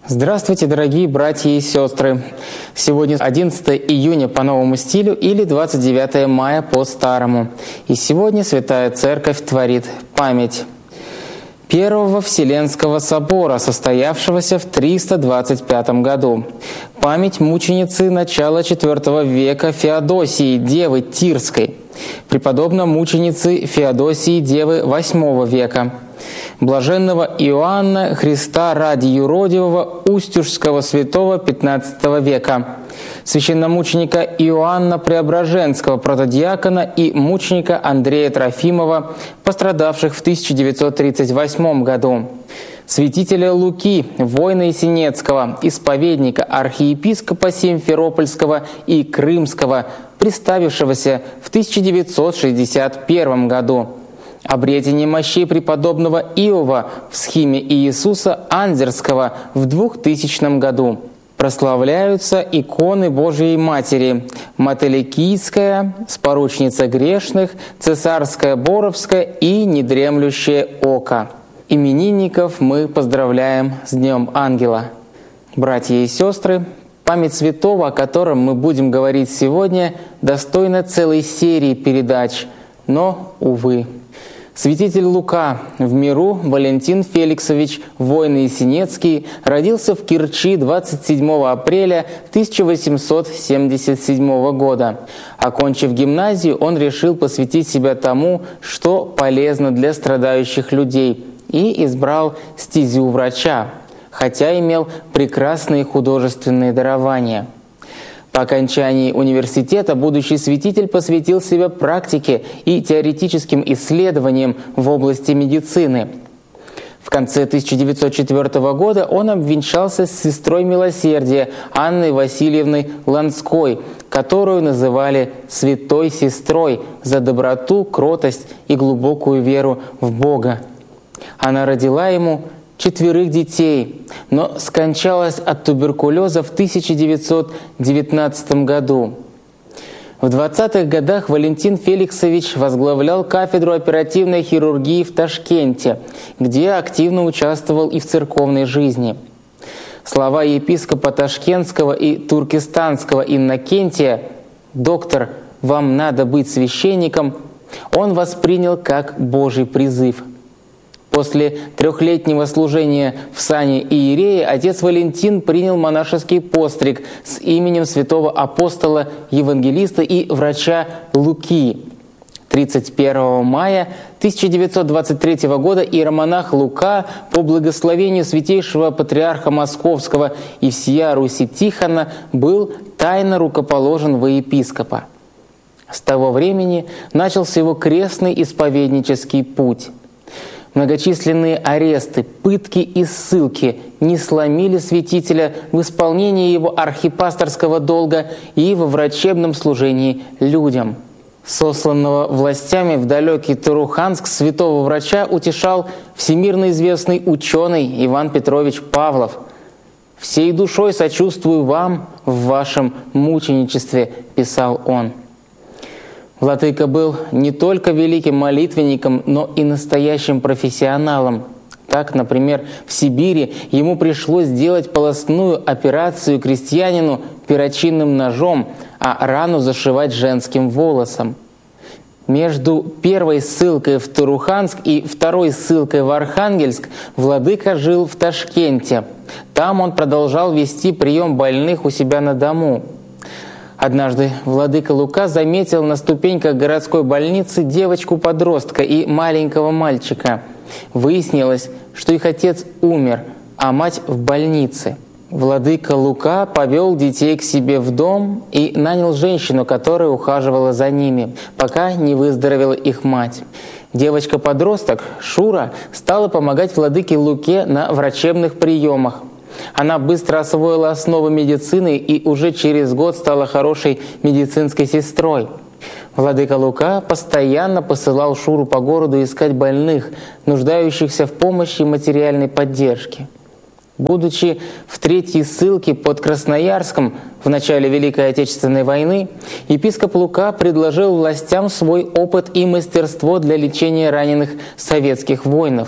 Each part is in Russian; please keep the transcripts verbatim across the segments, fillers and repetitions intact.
Здравствуйте, дорогие братья и сестры! Сегодня одиннадцатое июня по новому стилю или двадцать девятое мая по старому. И сегодня Святая Церковь творит память Первого Вселенского собора, состоявшегося в триста двадцать пятом году. Память мученицы начала четвёртого века Феодосии, Девы Тирской. Преподобно-мученицы Феодосии, Девы восьмого века. Блаженного Иоанна Христа ради юродивого Устюжского святого пятнадцатого века, священномученика Иоанна Преображенского, протодиакона, и мученика Андрея Трофимова, пострадавших в тысяча девятьсот тридцать восьмом году, святителя Луки, воина Есенецкого, исповедника, архиепископа Симферопольского и Крымского, приставившегося в тысяча девятьсот шестьдесят первом году, обретение мощей преподобного Иова в схиме Иисуса Анзерского в двухтысячном году. Прославляются иконы Божией Матери: Мотыликийская, Споручница грешных, Цесарская Боровская и Недремлющее око. Именинников мы поздравляем с Днем Ангела. Братья и сестры, память святого, о котором мы будем говорить сегодня, достойна целой серии передач, но, увы. Святитель Лука, в миру Валентин Феликсович, воин Есенецкий, родился в Керчи двадцать седьмого апреля тысяча восемьсот семьдесят седьмого года. Окончив гимназию, он решил посвятить себя тому, что полезно для страдающих людей, и избрал стезю врача, хотя имел прекрасные художественные дарования. По окончании университета будущий святитель посвятил себя практике и теоретическим исследованиям в области медицины. В конце тысяча девятьсот четвёртого года он обвенчался с сестрой милосердия Анной Васильевной Ланской, которую называли «святой сестрой» за доброту, кротость и глубокую веру в Бога. Она родила ему четверых детей, но скончалась от туберкулеза в тысяча девятьсот девятнадцатом году. В двадцатых годах Валентин Феликсович возглавлял кафедру оперативной хирургии в Ташкенте, где активно участвовал и в церковной жизни. Слова епископа Ташкентского и Туркестанского Иннокентия «Доктор, вам надо быть священником» он воспринял как Божий призыв. После трехлетнего служения в сане иерея отец Валентин принял монашеский постриг с именем святого апостола, евангелиста и врача Луки. тридцать первого мая тысяча девятьсот двадцать третьего года иеромонах Лука по благословению святейшего патриарха Московского и всея Руси Тихона был тайно рукоположен во епископа. С того времени начался его крестный исповеднический путь. Многочисленные аресты, пытки и ссылки не сломили святителя в исполнении его архипасторского долга и во врачебном служении людям. Сосланного властями в далекий Туруханск святого врача утешал всемирно известный ученый Иван Петрович Павлов. «Всей душой сочувствую вам в вашем мученичестве», — писал он. Владыка был не только великим молитвенником, но и настоящим профессионалом. Так, например, в Сибири ему пришлось сделать полостную операцию крестьянину перочинным ножом, а рану зашивать женским волосом. Между первой ссылкой в Туруханск и второй ссылкой в Архангельск владыка жил в Ташкенте. Там он продолжал вести прием больных у себя на дому. Однажды владыка Лука заметил на ступеньках городской больницы девочку-подростка и маленького мальчика. Выяснилось, что их отец умер, а мать в больнице. Владыка Лука повел детей к себе в дом и нанял женщину, которая ухаживала за ними, пока не выздоровела их мать. Девочка-подросток Шура стала помогать владыке Луке на врачебных приемах. Она быстро освоила основы медицины и уже через год стала хорошей медицинской сестрой. Владыка Лука постоянно посылал Шуру по городу искать больных, нуждающихся в помощи и материальной поддержке. Будучи в третьей ссылке под Красноярском в начале Великой Отечественной войны, епископ Лука предложил властям свой опыт и мастерство для лечения раненых советских воинов.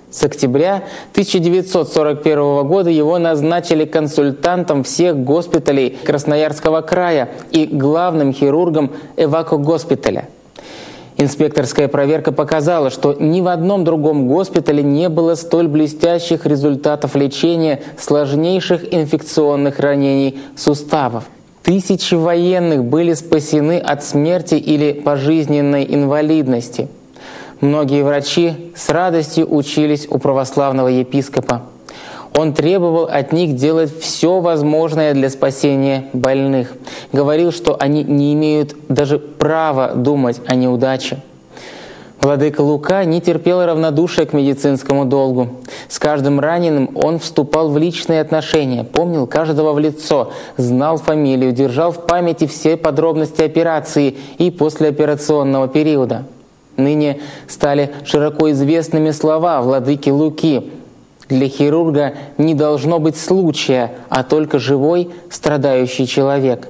С октября тысяча девятьсот сорок первого года его назначили консультантом всех госпиталей Красноярского края и главным хирургом эвакогоспиталя. Инспекторская проверка показала, что ни в одном другом госпитале не было столь блестящих результатов лечения сложнейших инфекционных ранений суставов. Тысячи военных были спасены от смерти или пожизненной инвалидности. Многие врачи с радостью учились у православного епископа. Он требовал от них делать все возможное для спасения больных. Говорил, что они не имеют даже права думать о неудаче. Владыка Лука не терпел равнодушия к медицинскому долгу. С каждым раненым он вступал в личные отношения, помнил каждого в лицо, знал фамилию, держал в памяти все подробности операции и послеоперационного периода. Ныне стали широко известными слова владыки Луки: «Для хирурга не должно быть случая, а только живой, страдающий человек».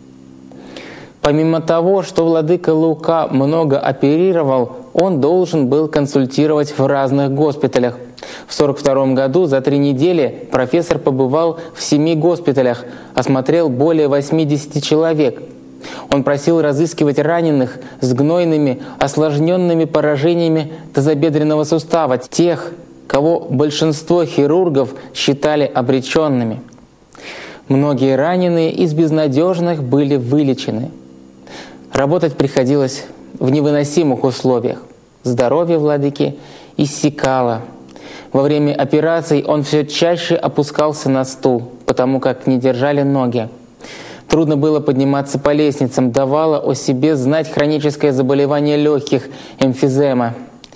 Помимо того, что владыка Лука много оперировал, он должен был консультировать в разных госпиталях. В сорок втором году за три недели профессор побывал в семи госпиталях, осмотрел более восьмидесяти человек. Он просил разыскивать раненых с гнойными, осложненными поражениями тазобедренного сустава, тех, кого большинство хирургов считали обреченными. Многие раненые из безнадежных были вылечены. Работать приходилось в невыносимых условиях. Здоровье владыки иссякало. Во время операций он все чаще опускался на стул, потому как не держали ноги. Трудно было подниматься по лестницам, давало о себе знать хроническое заболевание легких — эмфизема.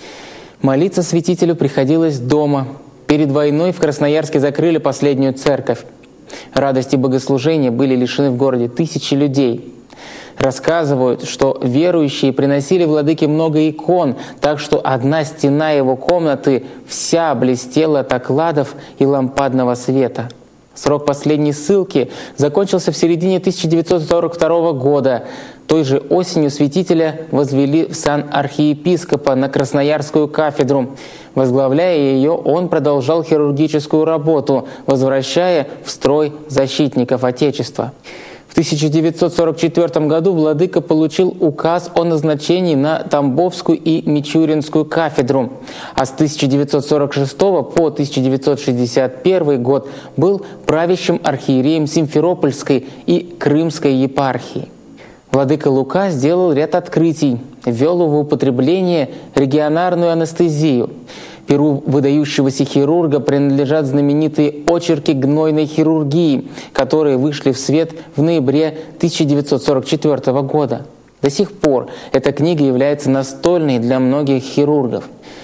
Молиться святителю приходилось дома. Перед войной в Красноярске закрыли последнюю церковь. Радости богослужения были лишены в городе тысячи людей. Рассказывают, что верующие приносили владыке много икон, так что одна стена его комнаты вся блестела от окладов и лампадного света. Срок последней ссылки закончился в середине тысяча девятьсот сорок второго года. Той же осенью святителя возвели в сан архиепископа на Красноярскую кафедру. Возглавляя ее, он продолжал хирургическую работу, возвращая в строй защитников Отечества. В тысяча девятьсот сорок четвёртом году владыка получил указ о назначении на Тамбовскую и Мичуринскую кафедру, а с тысяча девятьсот сорок шестого по тысяча девятьсот шестьдесят первый год был правящим архиереем Симферопольской и Крымской епархии. Владыка Лука сделал ряд открытий, ввел в употребление регионарную анестезию. Перу выдающегося хирурга принадлежат знаменитые очерки гнойной хирургии, которые вышли в свет в ноябре тысяча девятьсот сорок четвёртого года. До сих пор эта книга является настольной для многих хирургов.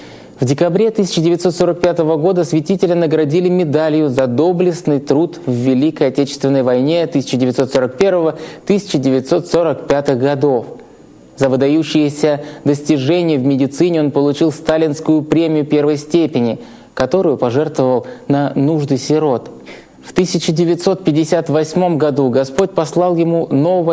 В декабре тысяча девятьсот сорок пятого года святителя наградили медалью за доблестный труд в Великой Отечественной войне тысяча девятьсот сорок первого — тысяча девятьсот сорок пятого годов. За выдающиеся достижения в медицине он получил сталинскую премию первой степени, которую пожертвовал на нужды сирот. В тысяча девятьсот пятьдесят восьмом году Господь послал ему новое